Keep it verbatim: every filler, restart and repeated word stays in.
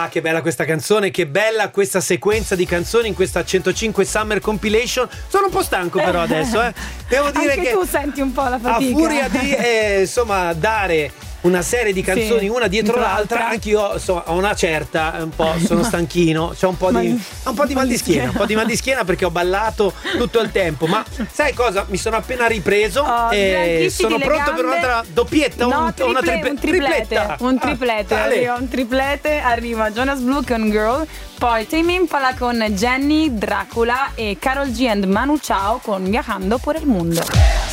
che bella questa canzone, che bella questa sequenza di canzoni in questa centocinque Summer Compilation. Sono un po' stanco però adesso, eh. Devo dire Anche che tu senti un po' la fatica. a furia di eh, insomma dare una serie di canzoni, sì, una dietro l'altra, anch'io so, ho una certa, un po' sono stanchino, c'ho un po' di un po' di mal di schiena, un po' di mal di schiena perché ho ballato tutto il tempo, ma sai cosa? Mi sono appena ripreso oh, e sono pronto gambe. per un'altra doppietta, no, un, triple, una triple, un triplete, tripletta. un triplete, ah, arriva un triplete, arriva Jonas Blue con Girl, poi Tame Impala con Jenny, Dracula e Karol G and Manu Chao con Viajando por el Mundo.